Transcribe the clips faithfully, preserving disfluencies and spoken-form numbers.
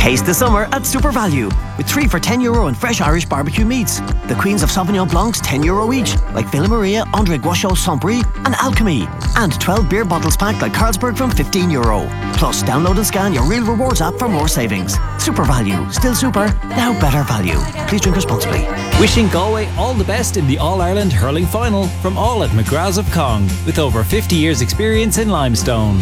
Taste the summer at Super Value, with three for ten euro and fresh Irish barbecue meats. The Queens of Sauvignon Blancs ten euro each, like Villa Maria, André Guachot, Saint-Brie and Alchemy. And twelve beer bottles packed like Carlsberg from fifteen euro. Plus, download and scan your Real Rewards app for more savings. Super Value, still super, now better value. Please drink responsibly. Wishing Galway all the best in the All-Ireland Hurling Final from all at McGrath's of Cong, with over fifty years experience in limestone.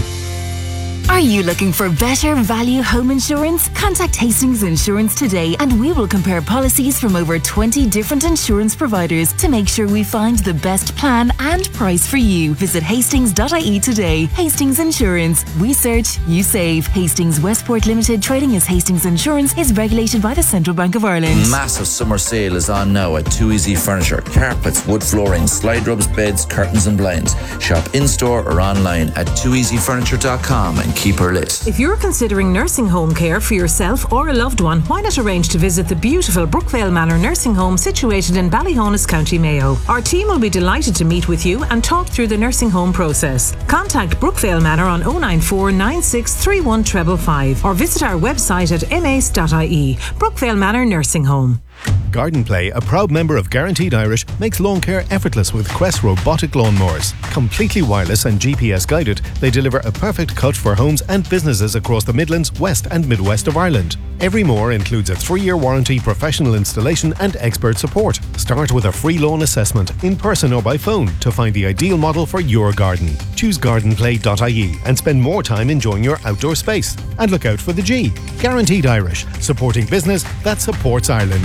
Are you looking for better value home insurance? Contact Hastings Insurance today and we will compare policies from over twenty different insurance providers to make sure we find the best plan and price for you. Visit hastings dot I E today. Hastings Insurance. We search, you save. Hastings Westport Limited, trading as Hastings Insurance, is regulated by the Central Bank of Ireland. Massive summer sale is on now at Too Easy Furniture. Carpets, wood flooring, slide rubs, beds, curtains and blinds. Shop in-store or online at too easy furniture dot com and keep her lit. If you're considering nursing home care for yourself or a loved one, why not arrange to visit the beautiful Brookvale Manor Nursing Home situated in Ballyhonus, County Mayo. Our team will be delighted to meet with you and talk through the nursing home process. Contact Brookvale Manor on oh nine four nine six three one five five five or visit our website at m a c e dot I E. Brookvale Manor Nursing Home. Garden Play, a proud member of Guaranteed Irish, makes lawn care effortless with Quest robotic lawnmowers. Completely wireless and G P S guided, they deliver a perfect cut for homes and businesses across the Midlands, West and Midwest of Ireland. Every mower includes a three-year warranty, professional installation and expert support. Start with a free lawn assessment, in person or by phone, to find the ideal model for your garden. Choose garden play dot I E and spend more time enjoying your outdoor space. And look out for the G. Guaranteed Irish, supporting business that supports Ireland.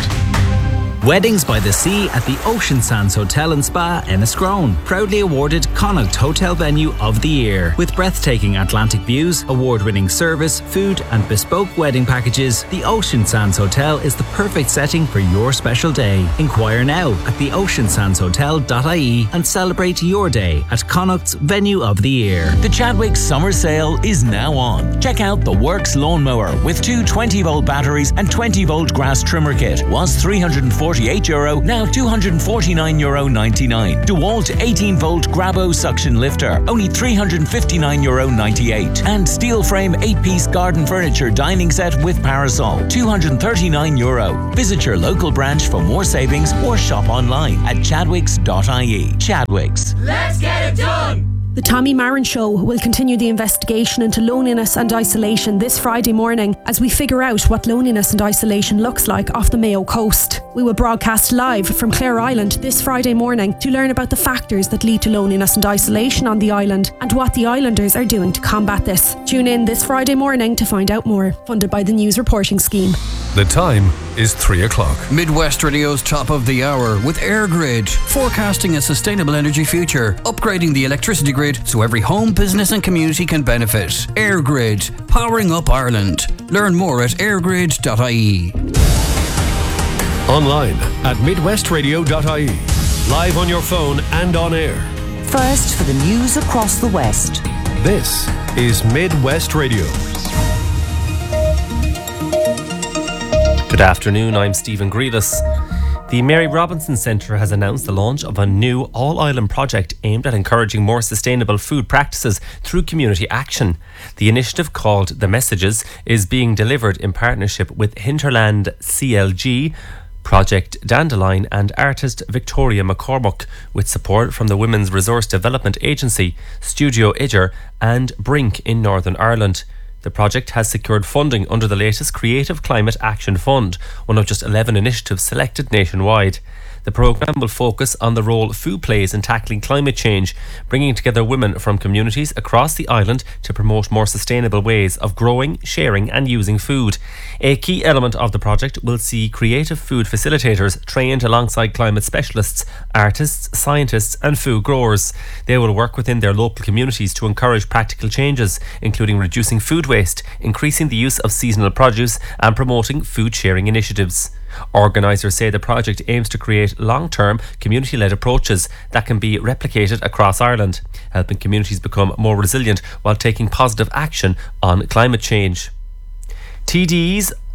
Weddings by the Sea at the Ocean Sands Hotel and Spa, Enniscrone. Proudly awarded Connacht Hotel Venue of the Year. With breathtaking Atlantic views, award-winning service, food and bespoke wedding packages, the Ocean Sands Hotel is the perfect setting for your special day. Inquire now at the ocean sands hotel dot I E and celebrate your day at Connacht's Venue of the Year. The Chadwicks Summer Sale is now on. Check out the Works lawnmower with two twenty volt batteries and twenty volt grass trimmer kit. Was three hundred forty-eight euro, now two hundred forty-nine euro ninety-nine. DeWalt eighteen volt Grabo suction lifter, only three hundred fifty-nine euro ninety-eight. And steel frame eight piece garden furniture dining set with parasol, two hundred thirty-nine euro. Visit your local branch for more savings or shop online at chadwicks dot I E. Chadwicks. Let's get it done! The Tommy Marin Show will continue the investigation into loneliness and isolation this Friday morning as we figure out what loneliness and isolation looks like off the Mayo coast. We will broadcast live from Clare Island this Friday morning to learn about the factors that lead to loneliness and isolation on the island and what the islanders are doing to combat this. Tune in this Friday morning to find out more. Funded by the News Reporting Scheme. The time is three o'clock. Midwest Radio's top of the hour with EirGrid, forecasting a sustainable energy future, upgrading the electricity grid so every home, business and community can benefit. EirGrid, powering up Ireland. Learn more at air grid dot I E. Online at midwest radio dot I E. Live on your phone and on air. First for the news across the West. This is Midwest Radio. Good afternoon, I'm Stephen Greedus. The Mary Robinson Centre has announced the launch of a new all-island project aimed at encouraging more sustainable food practices through community action. The initiative, called The Messages, is being delivered in partnership with Hinterland C L G, Project Dandelion and artist Victoria McCormack, with support from the Women's Resource Development Agency, Studio Idger and Brink in Northern Ireland. The project has secured funding under the latest Creative Climate Action Fund, one of just eleven initiatives selected nationwide. The programme will focus on the role food plays in tackling climate change, bringing together women from communities across the island to promote more sustainable ways of growing, sharing and using food. A key element of the project will see creative food facilitators trained alongside climate specialists, artists, scientists and food growers. They will work within their local communities to encourage practical changes, including reducing food waste, increasing the use of seasonal produce and promoting food sharing initiatives. Organisers say the project aims to create long-term community-led approaches that can be replicated across Ireland, helping communities become more resilient while taking positive action on climate change. T Ds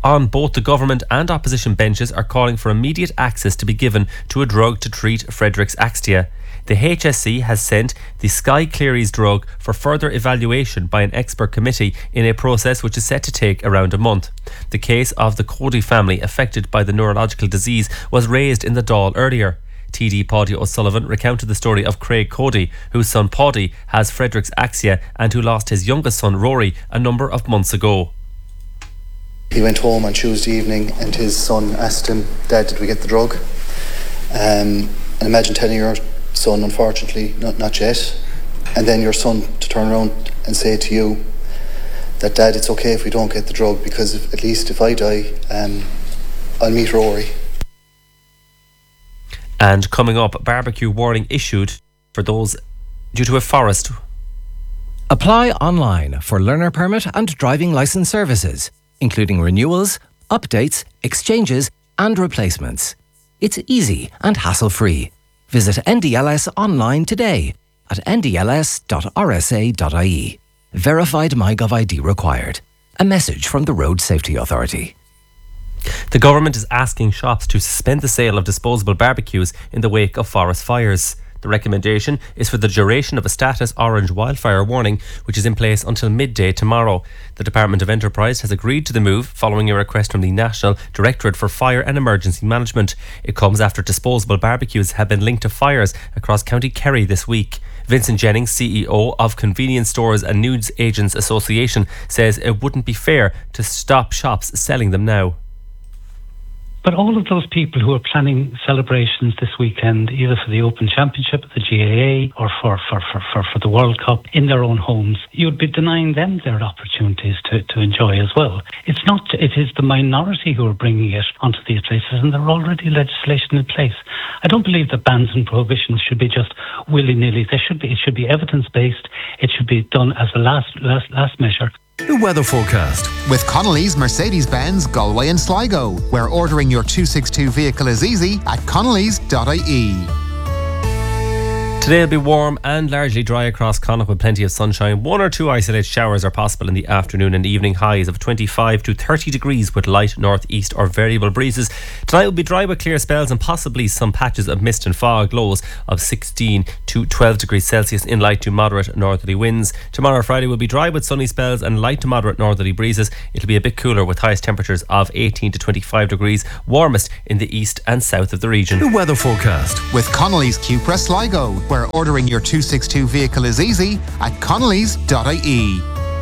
on both the government and opposition benches are calling for immediate access to be given to a drug to treat Friedreich's Ataxia. The H S C has sent the Skyclerys drug for further evaluation by an expert committee in a process which is set to take around a month. The case of the Cody family affected by the neurological disease was raised in the Dáil earlier. T D Paddy O'Sullivan recounted the story of Craig Cody, whose son Paddy has Friedreich's Ataxia and who lost his youngest son Rory a number of months ago. He went home on Tuesday evening and his son asked him, "Dad, did we get the drug?" Um, and imagine telling your son, unfortunately, not, not yet. And then your son to turn around and say to you that, "Dad, it's okay if we don't get the drug because if, at least if I die, um, I'll meet Rory." And coming up, barbecue warning issued for those due to a forest. Apply online for learner permit and driving licence services, including renewals, updates, exchanges and replacements. It's easy and hassle-free. Visit N D L S online today at n d l s dot r s a dot i e. Verified MyGov I D required. A message from the Road Safety Authority. The government is asking shops to suspend the sale of disposable barbecues in the wake of forest fires. The recommendation is for the duration of a status orange wildfire warning, which is in place until midday tomorrow. The Department of Enterprise has agreed to the move following a request from the National Directorate for Fire and Emergency Management. It comes after disposable barbecues have been linked to fires across County Kerry this week. Vincent Jennings, C E O of Convenience Stores and News Agents Association, says it wouldn't be fair to stop shops selling them now. But all of those people who are planning celebrations this weekend, either for the Open Championship, the G A A, or for, for, for, for, for the World Cup in their own homes, you'd be denying them their opportunities to, to enjoy as well. It's not, it is the minority who are bringing it onto these places, and there are already legislation in place. I don't believe that bans and prohibitions should be just willy-nilly. There should be, it should be evidence-based. It should be done as a last, last, last measure. The weather forecast with Connolly's Mercedes-Benz Galway and Sligo, where ordering your two sixty-two vehicle is easy at connellys dot I E. Today will be warm and largely dry across Connacht with plenty of sunshine. One or two isolated showers are possible in the afternoon and evening. Highs of twenty-five to thirty degrees with light northeast or variable breezes. Tonight will be dry with clear spells and possibly some patches of mist and fog. Lows of sixteen to twelve degrees Celsius in light to moderate northerly winds. Tomorrow, Friday, will be dry with sunny spells and light to moderate northerly breezes. It'll be a bit cooler with highest temperatures of eighteen to twenty-five degrees, warmest in the east and south of the region. The weather forecast with Connolly's Cupra Sligo, where ordering your two sixty-two vehicle is easy at connellys dot I E.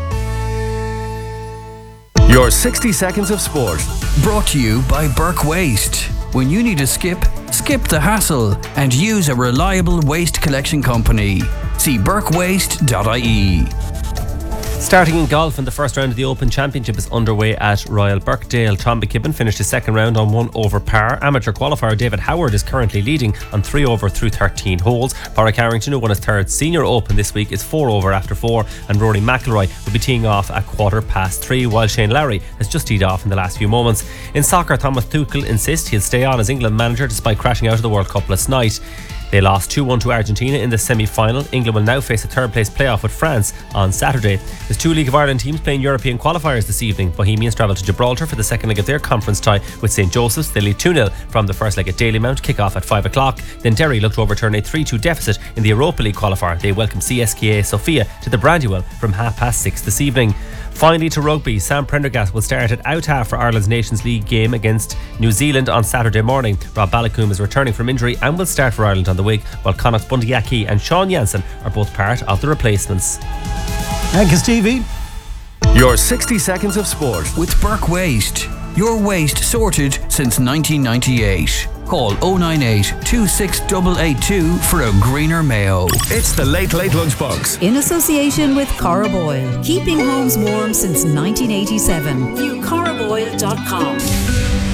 Your sixty seconds of sport. Brought to you by Burke Waste. When you need a skip, skip the hassle and use a reliable waste collection company. See burke waste dot I E. Starting in golf, in the first round of the Open Championship is underway at Royal Birkdale. Tom McKibben finished his second round on one over par. Amateur qualifier David Howard is currently leading on three over through thirteen holes. Padraig Harrington, who won his third Senior Open this week, is four over after four, and Rory McIlroy will be teeing off at quarter past three, while Shane Lowry has just teed off in the last few moments. In soccer, Thomas Tuchel insists he'll stay on as England manager despite crashing out of the World Cup last night. They lost two one to Argentina in the semi-final. England will now face a third-place playoff with France on Saturday. There's two League of Ireland teams playing European qualifiers this evening. Bohemians travel to Gibraltar for the second leg of their conference tie with St Joseph's. They lead two nil from the first leg at Dalymount. Kick-off at five o'clock. Then Derry look to overturn a three two deficit in the Europa League qualifier. They welcome C S K A Sofia to the Brandywell from half past six this evening. Finally, to rugby, Sam Prendergast will start at out half for Ireland's Nations League game against New Zealand on Saturday morning. Rob Balakoum is returning from injury and will start for Ireland on the wing, while Connacht Bundy Aki and Sean Jansen are both part of the replacements. Thank you, Stevie. Your sixty seconds of sport with Burke Waste. Your waste sorted since nineteen ninety-eight. Call oh nine eight, two six eight eight two for a greener Mayo. It's the Late Late Lunchbox. In association with Corriboil. Keeping homes warm since nineteen eighty-seven. View corriboil dot com.